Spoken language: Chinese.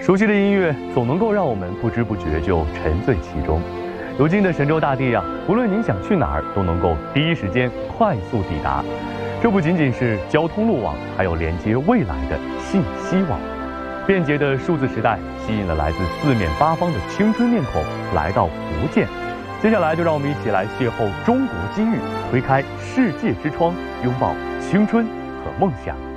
熟悉的音乐总能够让我们不知不觉就沉醉其中。如今的神州大地啊，无论您想去哪儿，都能够第一时间快速抵达。这不仅仅是交通路网，还有连接未来的信息网。便捷的数字时代吸引了来自四面八方的青春面孔来到福建。接下来就让我们一起来邂逅中国机遇，推开世界之窗，拥抱青春和梦想。